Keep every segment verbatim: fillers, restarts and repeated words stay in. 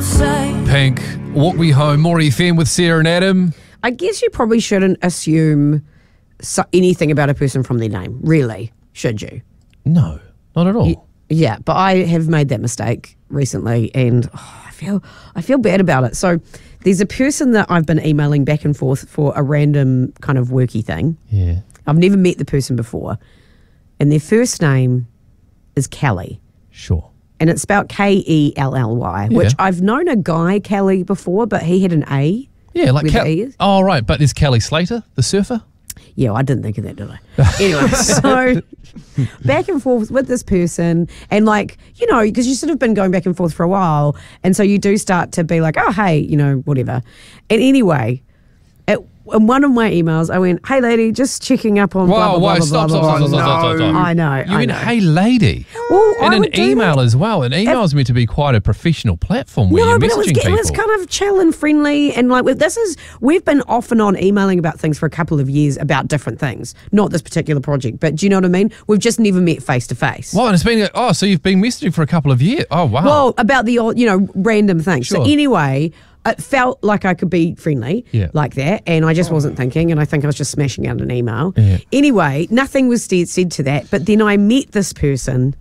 I'll say. Pink, Walk Me Home, More F M with Sarah and Adam. I guess you probably shouldn't assume so- anything about a person from their name, really, should you? No, not at all. Y- yeah, but I have made that mistake recently, and oh, I feel I feel bad about it. So there's a person that I've been emailing back and forth for a random kind of worky thing. Yeah. I've never met the person before, and their first name is Kelly. Sure. And it's spelled K E L L Y, Yeah. which I've known a guy, Kelly, before, but he had an A. Yeah, like With Kel- the E's? Oh, right. But is Kelly Slater the surfer? Yeah, I didn't think of that, did I? Anyway, so back and forth with this person, and like, you know, because you've sort of been going back and forth for a while, and so you do start to be like, oh, hey, you know, whatever. And anyway, it, in one of my emails, I went, hey, lady, just checking up on blah, Whoa, blah, blah, whoa, blah, stop, blah, stop, blah, stop, blah. stop, stop, stop, stop. I know, You I mean, know. hey, lady. Well, In I an would do email that. as well. An email is meant to be quite a professional platform where No, you're but it was, messaging it people. was kind of chill and friendly, and like this is we've been off and on emailing about things for a couple of years about different things, not this particular project. But do you know what I mean? We've just never met face to face. Well, and it's been, oh, so you've been messaging for a couple of years. Oh, wow. Well, about the odd, you know, random things. So Sure. anyway, it felt like I could be friendly Yeah. like that, and I just wasn't thinking, and I think I was just smashing out an email. Yeah. Anyway, nothing was said, said to that, but then I met this person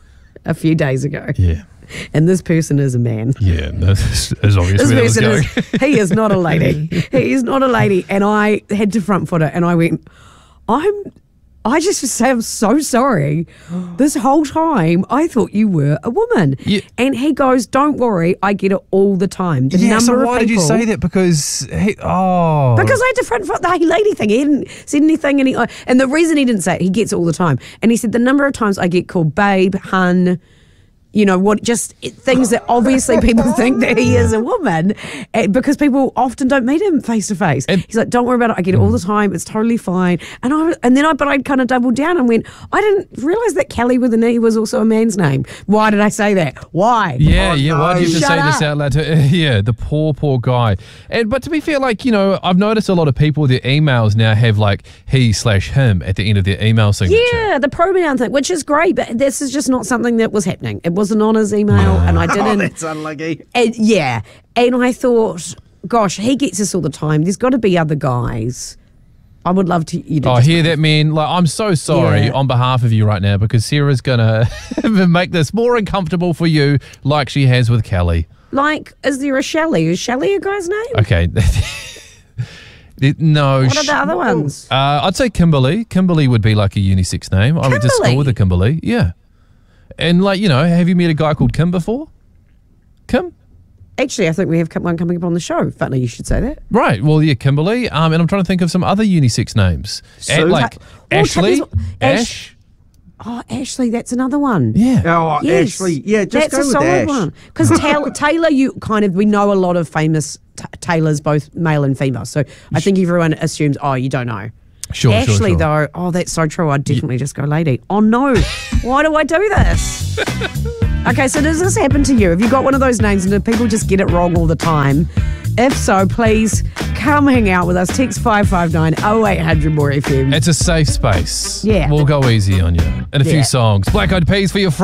a few days ago, yeah. and this person is a man. Yeah, that's is obviously This where that was person going. is, he is not a lady. He is not a lady. And I had to front foot it, and I went, I'm, I just say I'm so sorry. This whole time I thought you were a woman. Yeah. And he goes, don't worry, I get it all the time. The Yeah, number so of why did you people- say that? Because, he, oh. Because I had to front foot the hey lady thing. He hadn't said anything. And, he, and the reason he didn't say it, he gets it all the time. And he said the number of times I get called babe, hun, you know, what, just it- things that obviously people think that he is a woman, eh, because people often don't meet him face to face. And- He's like, don't worry about it. I get it all the time. It's totally fine. And I, and then I, but I kind of doubled down and went, I didn't realize that Kelly with an E was also a man's name. Why did I say that? Why? Yeah, Oh, yeah. Why no. did you have to Shut say this up. out loud? To, yeah, the poor, poor guy. And but to be fair, like, you know, I've noticed a lot of people, their emails now have like he slash him at the end of their email signature. Yeah, the pronoun thing, which is great, but this is just not something that was happening. It wasn't on his email, and I Oh, didn't. that's unlucky. And, yeah, and I thought, gosh, he gets this all the time. There's got to be other guys. I would love to. You to Oh, just- hear that, man. Like, I'm so sorry Yeah. on behalf of you right now because Sarah's gonna make this more uncomfortable for you, like she has with Kelly. Like, is there a Shelley? Is Shelley a guy's name? Okay. It- no. What are sh- the other ones? Uh, I'd say Kimberly. Kimberly would be like a unisex name. I went to school Kimberly? with a Kimberly. Yeah. And like, you know, have you met a guy called Kim before? Kim? Actually, I think we have one coming up on the show. Funny you should say that. Right. Well, yeah, Kimberly. Um, and I'm trying to think of some other unisex names. Sue? And, like Ta- oh, Ashley, Taylor's- Ash- Ash. Oh, Ashley, that's another one. Yeah. Oh, Yes. Ashley. Yeah, just that's go a with solid Ash. one. Because Taylor, Taylor, you kind of, we know a lot of famous t- Taylors, both male and female. So I think everyone assumes, oh, you don't know. Sure, sure, Ashley, sure. though, oh, that's so true. I'd definitely just go lady. Oh, no. Why do I do this? Okay, so does this happen to you? Have you got one of those names and do people just get it wrong all the time? If so, please come hang out with us. Text five five nine oh eight hundred more F M. It's a safe space. Yeah. We'll go easy on you. And a Yeah. few songs. Black Eyed Peas for your